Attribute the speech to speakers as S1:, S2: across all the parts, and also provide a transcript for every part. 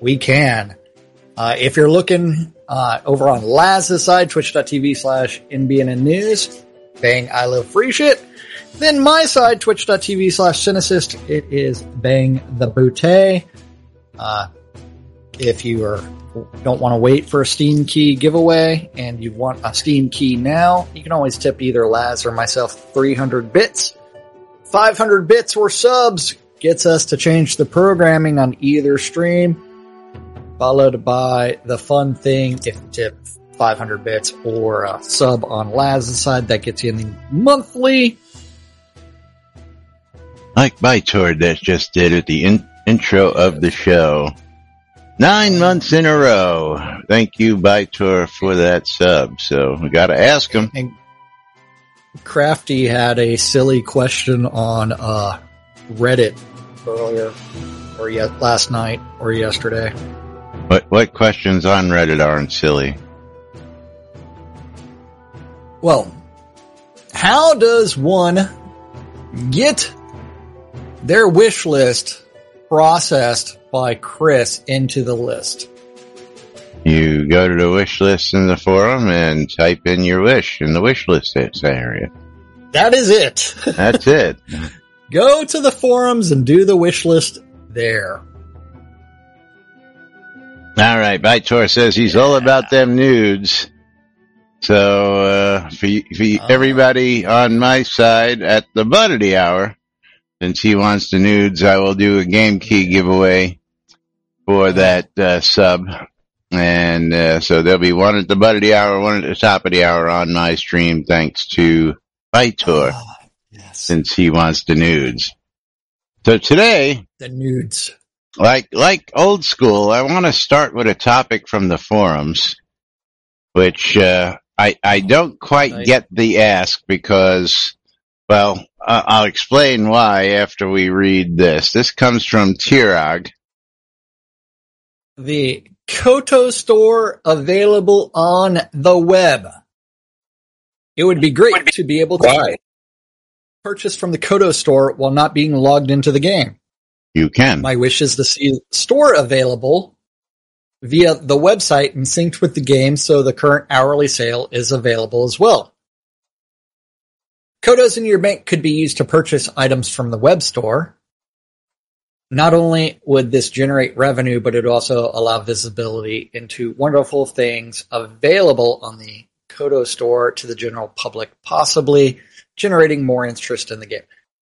S1: we can. If you're looking over on Laz's side, twitch.tv/NBN News, bang, I love free shit. Then my side, twitch.tv/Cynicist, it is bang the bootay. If you don't want to wait for a Steam key giveaway and you want a Steam key now, you can always tip either Laz or myself 300 bits. 500 bits or subs gets us to change the programming on either stream, followed by the fun thing if you tip 500 bits or a sub on Laz's side. That gets you in the monthly.
S2: Like Bytor that just did at the intro of the show. 9 months in a row. Thank you, Bytor, for that sub. So we got to ask him.
S1: And Crafty had a silly question on Reddit earlier, or last night, or yesterday.
S2: What questions on Reddit aren't silly?
S1: Well, how does one get their wish list processed by Chris into the list?
S2: You go to the wish list in the forum and type in your wish in the wish list area.
S1: That is it.
S2: That's it.
S1: Go to the forums and do the wish list there.
S2: All right. Bytor says he's all about them nudes. So, for everybody on my side at the butt of the hour, since he wants the nudes, I will do a game key giveaway for that sub. And so there'll be one at the butt of the hour, one at the top of the hour on my stream, thanks to Bytor,
S1: yes.
S2: Since he wants the nudes. So today,
S1: the nudes,
S2: like old school, I want to start with a topic from the forums, which I don't quite get the ask because, well, I'll explain why after we read this. This comes from Tirag.
S1: The Koto store available on the web. It would be great to be able to purchase from the Koto store while not being logged into the game.
S2: You can.
S1: My wish is to see the store available via the website and synced with the game so the current hourly sale is available as well. Kotos in your bank could be used to purchase items from the web store. Not only would this generate revenue, but it would also allow visibility into wonderful things available on the Koto store to the general public, possibly generating more interest in the game.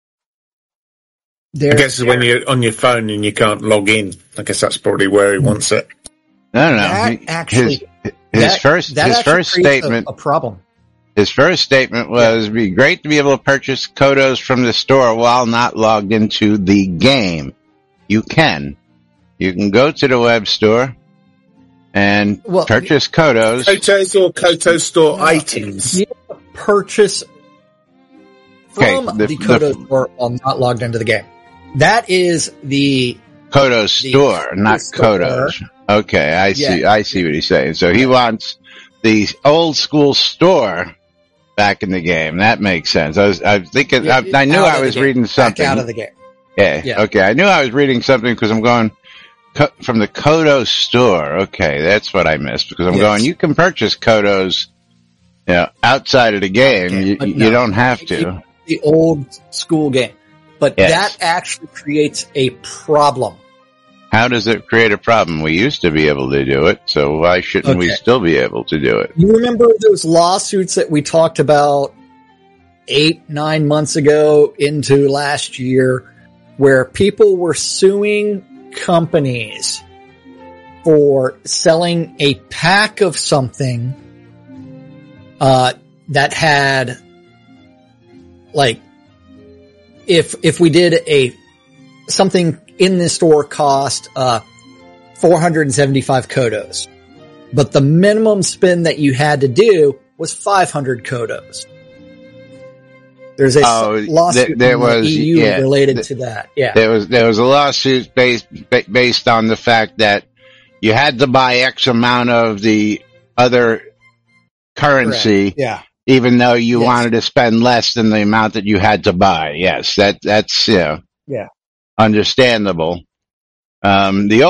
S3: I guess when you're on your phone and you can't log in, I guess that's probably where he wants it.
S2: No. His first statement,
S1: a problem.
S2: His first statement was, it'd be great to be able to purchase Kotos from the store while not logged into the game. You can. You can go to the web store and purchase Kotos.
S3: Kotos or Koto store items.
S1: You purchase from the Koto store while not logged into the game. That is the
S2: Koto store, not Kotos. Okay, I see. I see what he's saying. So he wants the old school store back in the game. That makes sense. I was thinking. I knew I was reading something.
S1: Back out of the game.
S2: Yeah. Okay. I knew I was reading something because I'm going from the Koto store. Okay, that's what I missed because I'm going. You can purchase Kotos, outside of the game. You don't have to.
S1: The old school game, but that actually creates a problem.
S2: How does it create a problem? We used to be able to do it, so why shouldn't we still be able to do it?
S1: You remember those lawsuits that we talked about 8-9 months ago into last year where people were suing companies for selling a pack of something that had, like, if we did something in the store cost 475 Kotos, but the minimum spend that you had to do was 500 Kotos. There's a lawsuit in the EU related to that. Yeah,
S2: there was a lawsuit based on the fact that you had to buy X amount of the other currency, even though you wanted to spend less than the amount that you had to buy. Yes, that's understandable. The